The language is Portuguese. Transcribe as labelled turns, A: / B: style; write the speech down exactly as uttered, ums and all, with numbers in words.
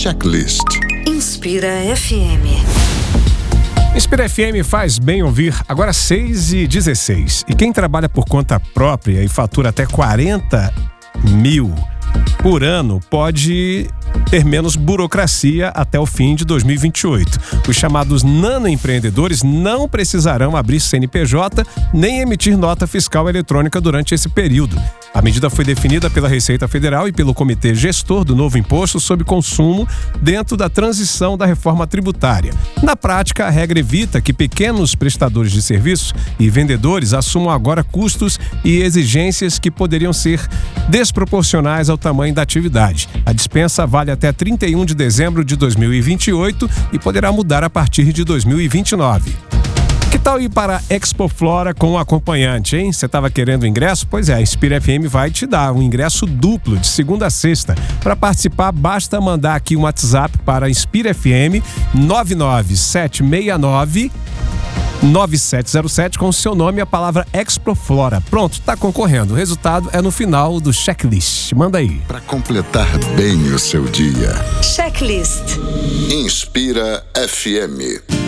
A: Checklist.
B: Inspira F M.
C: Inspira F M faz bem ouvir. Agora seis e dezesseis. E quem trabalha por conta própria e fatura até quarenta mil por ano pode ter menos burocracia até o fim de dois mil e vinte e oito. Os chamados nanoempreendedores não precisarão abrir C N P J nem emitir nota fiscal eletrônica durante esse período. A medida foi definida pela Receita Federal e pelo Comitê Gestor do novo Imposto sobre Consumo dentro da transição da reforma tributária. Na prática, a regra evita que pequenos prestadores de serviços e vendedores assumam agora custos e exigências que poderiam ser desproporcionais ao tamanho da atividade. A dispensa vale até trinta e um de dezembro de dois mil e vinte e oito e poderá mudar a partir de dois mil e vinte e nove. Que tal ir para a Expo Flora com um acompanhante, hein? Você estava querendo ingresso? Pois é, a Inspira F M vai te dar um ingresso duplo de segunda a sexta. Para participar, basta mandar aqui um WhatsApp para Inspira F M nove nove sete seis nove nove sete zero sete com o seu nome e a palavra Expo Flora. Pronto, tá concorrendo. O resultado é no final do checklist. Manda aí.
A: Para completar bem o seu dia.
B: Checklist.
A: Inspira F M.